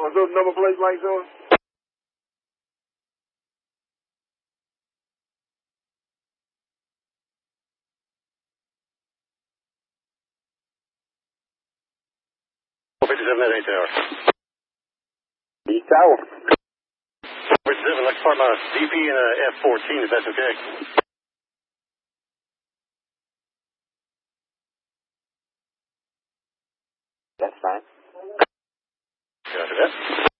Was those number plate lights on? East Tower. 57, let's start on a DP and a F-14 if that's okay. That's fine. Roger that.